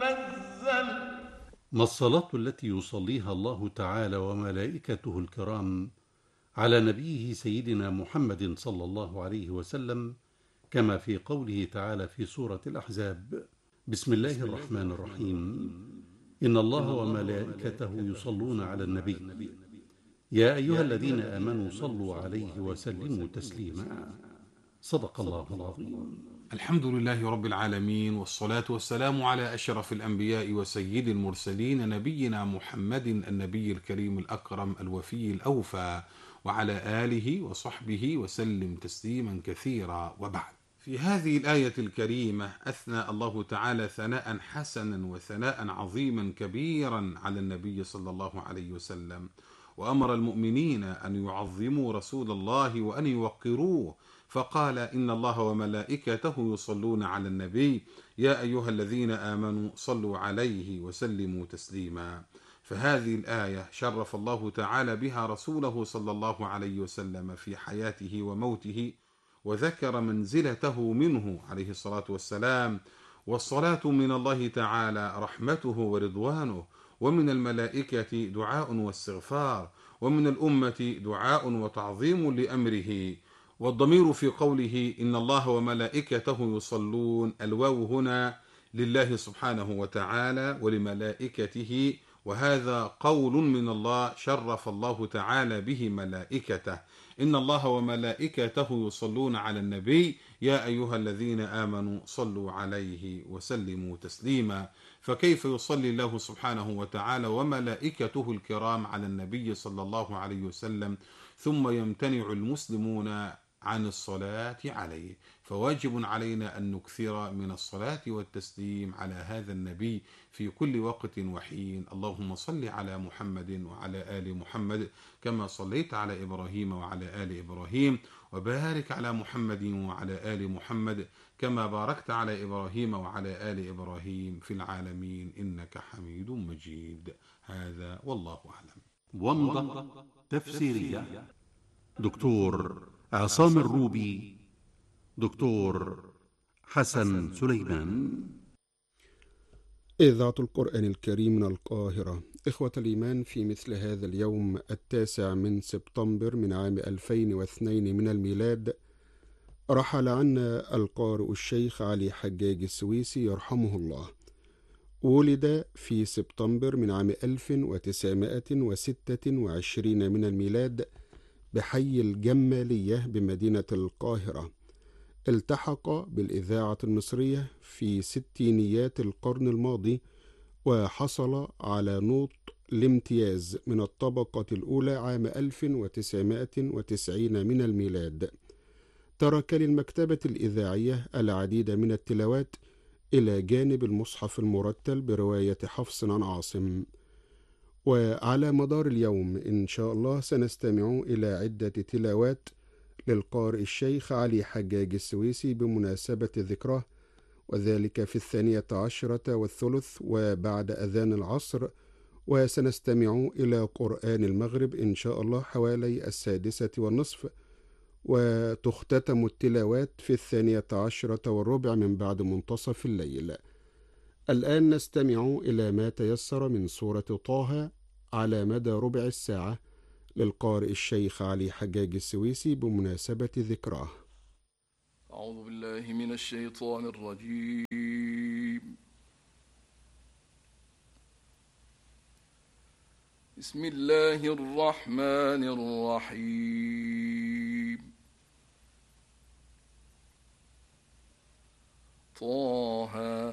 منزل. ما الصلاة التي يصليها الله تعالى وملائكته الكرام على نبيه سيدنا محمد صلى الله عليه وسلم كما في قوله تعالى في سورة الأحزاب: بسم الله الرحمن الرحيم، إن الله وملائكته يصلون على النبي يا أيها الذين آمنوا صلوا عليه وسلموا تسليما. صدق الله العظيم. الحمد لله رب العالمين، والصلاة والسلام على أشرف الأنبياء وسيد المرسلين نبينا محمد النبي الكريم الأكرم الوفي الأوفى، وعلى آله وصحبه وسلم تسليما كثيرا، وبعد. في هذه الآية الكريمة أثنى الله تعالى ثناء حسنا وثناء عظيما كبيرا على النبي صلى الله عليه وسلم، وأمر المؤمنين أن يعظموا رسول الله وأن يوقروه، فقال: إن الله وملائكته يصلون على النبي يا أيها الذين آمنوا صلوا عليه وسلموا تسليما. فهذه الآية شرف الله تعالى بها رسوله صلى الله عليه وسلم في حياته وموته، وذكر منزلته منه عليه الصلاة والسلام. والصلاة من الله تعالى رحمته ورضوانه، ومن الملائكة دعاء واستغفار، ومن الأمة دعاء وتعظيم لأمره. والضمير في قوله إن الله وملائكته يصلون، الواو هنا لله سبحانه وتعالى ولملائكته، وهذا قول من الله شرف الله تعالى به ملائكته. إن الله وملائكته يصلون على النبي يا أيها الذين آمنوا صلوا عليه وسلموا تسليما. فكيف يصلي الله سبحانه وتعالى وملائكته الكرام على النبي صلى الله عليه وسلم ثم يمتنع المسلمون عن الصلاة عليه؟ فواجب علينا أن نكثر من الصلاة والتسليم على هذا النبي في كل وقت وحين. اللهم صل على محمد وعلى آل محمد كما صليت على إبراهيم وعلى آل إبراهيم، وبارك على محمد وعلى آل محمد كما باركت على إبراهيم وعلى آل إبراهيم في العالمين إنك حميد مجيد. هذا والله أعلم. ومضة تفسيرية دكتور عصام الروبي، دكتور حسن سليمان. إذاعة القرآن الكريم من القاهرة. إخوة الإيمان، في مثل هذا اليوم 9 من سبتمبر من عام 2002 من الميلاد رحل عنا القارئ الشيخ علي حجاج السويسي يرحمه الله. ولد في سبتمبر من عام 1926 من الميلاد بحي الجمالية بمدينة القاهرة. التحق بالإذاعة المصرية في ستينيات القرن الماضي، وحصل على نوط الامتياز من الطبقة الأولى عام 1990 من الميلاد. ترك للمكتبة الإذاعية العديد من التلاوات إلى جانب المصحف المرتل برواية حفص عن عاصم. وعلى مدار اليوم إن شاء الله سنستمع إلى عدة تلاوات للقارئ الشيخ علي حجاج السويسي بمناسبة ذكراه، وذلك في 12 والثلث وبعد أذان العصر، وسنستمع إلى قرآن المغرب إن شاء الله حوالي 6:30، وتختتم التلاوات في 12:15 من بعد منتصف الليل. الآن نستمع إلى ما تيسر من سورة طه على مدى ربع الساعة للقارئ الشيخ علي حجاج السويسي بمناسبة ذكراه. أعوذ بالله من الشيطان الرجيم. بسم الله الرحمن الرحيم. طه